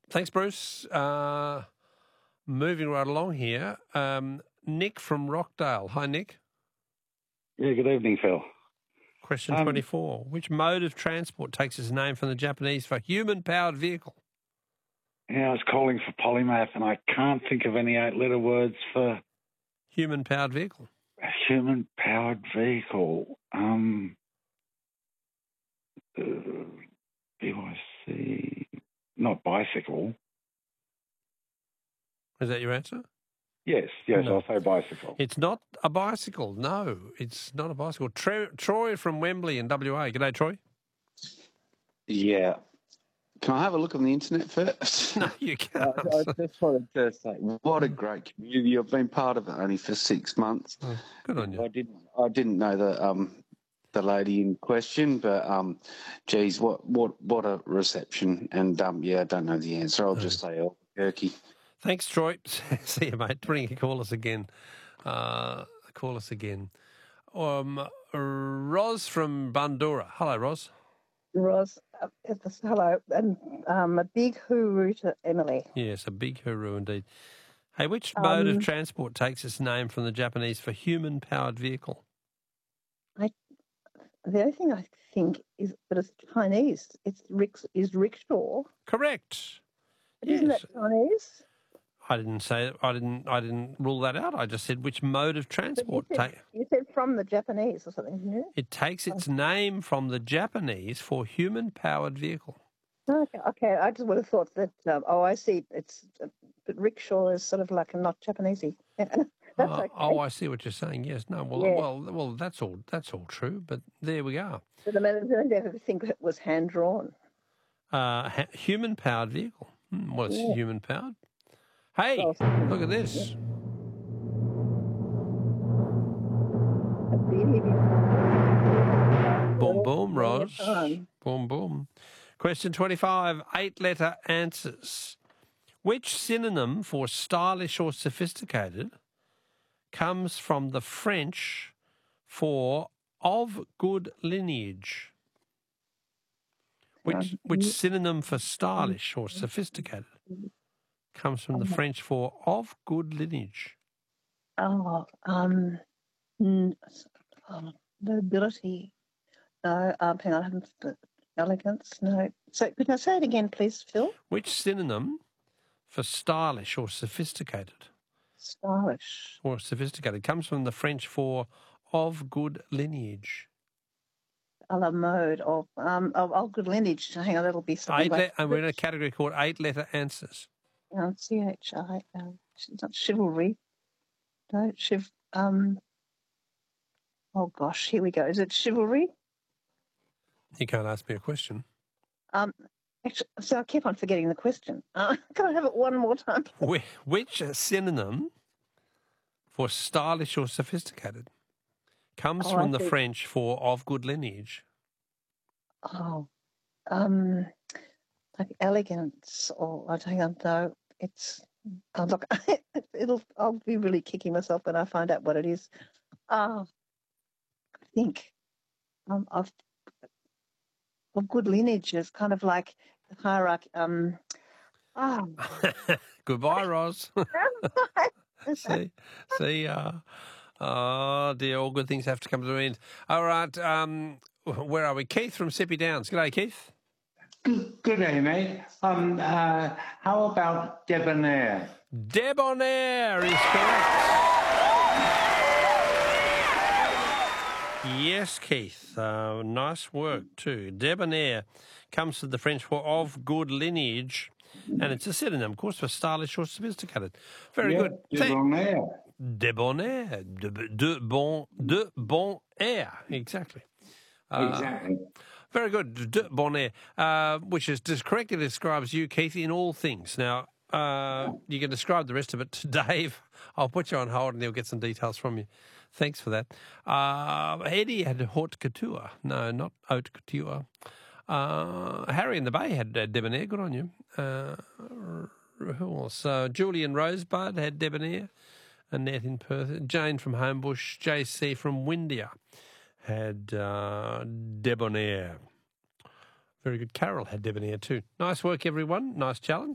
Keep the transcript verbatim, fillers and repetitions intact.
Thanks, Bruce. Uh, moving right along here, um, Nick from Rockdale. Hi, Nick. Yeah, good evening, Phil. Question Um, twenty-four. Which mode of transport takes its name from the Japanese for human-powered vehicle? Yeah, I was calling for polymath, and I can't think of any eight-letter words for Human-powered vehicle. a human-powered vehicle. Um, uh, B Y C, not bicycle. Is that your answer? Yes, yes, No. I'll say bicycle. It's not a bicycle. No, it's not a bicycle. Tre- Troy from Wembley in W A. G'day, Troy. Yeah. Can I have a look on the internet first? No, you can't. I, I just wanted to say, what a great community. I've been part of it only for six months. Oh, good on you. I didn't I didn't know the um the lady in question, but um geez, what what what a reception. And um yeah, I don't know the answer. I'll just say Albuquerque. Thanks, Troy. See you, mate. Bring call us again. Uh, call us again. Um, Ros from Bandura. Hello, Ros. Ros, uh, it's- hello, and um, a big hooroo to Emily. Yes, a big hooroo indeed. Hey, which mode of Um, transport takes its name from the Japanese for human-powered vehicle? I, the only thing I think is that it's Chinese. It's rick, is rickshaw. Correct. But Isn't Yes. that Chinese? I didn't say I didn't. I didn't rule that out. I just said which mode of But you transport said, take. you said from the Japanese or something, didn't you? It takes its name from the Japanese for human-powered vehicle. Okay, okay. I just would have thought that. Um, oh, I see. It's uh, but rickshaw is sort of like a not Japanesey. That's oh, okay. oh, I see what you're saying. Yes, no. Well, Yeah. well, well. That's all. That's all true. But there we are. But I mean, I don't ever think it was hand drawn. Uh, ha- human-powered vehicle. Hmm, well, it's Yeah. human-powered. Hey, Well, look at this. Boom, boom, Ros. time. Boom, boom. Question twenty-five. Eight-letter answers. Which synonym for stylish or sophisticated comes from the French for of good lineage? Which Um, which synonym for stylish or sophisticated comes from the French for of good lineage? Oh, um, mm, oh, nobility. No, um, hang on, I haven't. Elegance. No. So, could I say it again, please, Phil? Which synonym for stylish or sophisticated Stylish. or sophisticated comes from the French for of good lineage? A la mode of um of, of good lineage. Hang on, that'll be something Eight like le- and we're in a category called eight-letter answers. um, C H I. Um, it's not chivalry. No, chiv. Um. Oh gosh, here we go. Is it chivalry? You can't ask me a question. Um. Actually, so I keep on forgetting the question. Uh, can I have it one more time? Wh- Which synonym for stylish or sophisticated comes Oh, from I the see. French for of good lineage? Oh, um, like elegance, or I don't know. It's oh, look, it'll. I'll be really kicking myself when I find out what it is. Oh, I think um, of of good lineage is kind of like the hierarchy. Um, oh, Goodbye, Ros. see, see, uh, oh dear, all good things have to come to an end. All right, um, where are we? Keith from Sippy Downs. G'day, Keith. Good, good day, mate. Um, uh, how about debonair? Debonair is correct. Yes, Keith. Uh, nice work too. Debonair comes from the French for of good lineage, and it's a synonym, of course, for stylish or sophisticated. Very Yeah, good. Thank- debonair. Debonair, de, de bon, de bon air, exactly. Uh, Exactly. Very good, de bon air, uh, which is just correctly describes you, Keith, in all things. Now, uh, you can describe the rest of it to Dave. I'll put you on hold and he'll get some details from you. Thanks for that. Uh, Eddie had haute couture. No, not haute couture. Uh, Harry in the Bay had uh, debonair. Good on you. Uh, who else? Uh, Julian Rosebud had debonair. Annette in Perth. Jane from Homebush. J C from Windia had uh, debonair. Very good. Carol had debonair too. Nice work, everyone. Nice challenge.